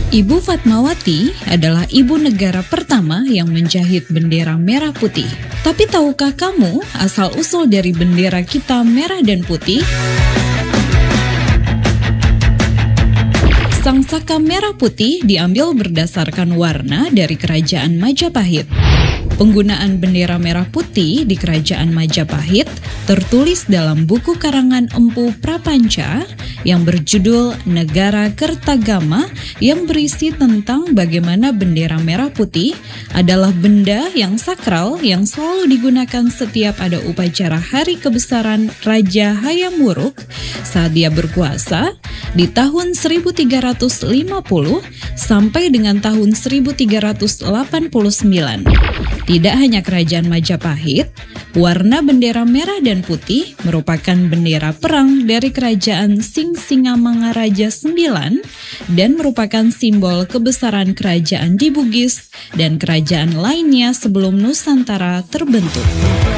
Ibu Fatmawati adalah ibu negara pertama yang menjahit bendera merah putih. Tapi tahukah kamu asal-usul dari bendera kita merah dan putih? Sangsaka merah putih diambil berdasarkan warna dari Kerajaan Majapahit. Penggunaan bendera merah putih di Kerajaan Majapahit tertulis dalam buku karangan Empu Prapanca yang berjudul Negara Kertagama yang berisi tentang bagaimana bendera merah putih adalah benda yang sakral yang selalu digunakan setiap ada upacara hari kebesaran Raja Hayam Wuruk saat dia berkuasa di tahun 1350 sampai dengan tahun 1389. Tidak hanya Kerajaan Majapahit, warna bendera merah dan putih merupakan bendera perang dari Kerajaan Singsingamangaraja IX dan merupakan simbol kebesaran kerajaan di Bugis dan kerajaan lainnya sebelum Nusantara terbentuk.